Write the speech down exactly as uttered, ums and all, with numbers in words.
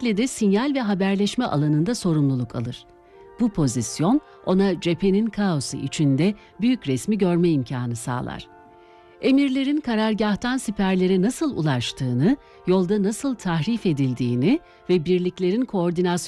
Genellikle de sinyal ve haberleşme alanında sorumluluk alır. Bu pozisyon ona cephenin kaosu içinde büyük resmi görme imkanı sağlar. Emirlerin karargâhtan siperlere nasıl ulaştığını, yolda nasıl tahrif edildiğini ve birliklerin koordinasyonu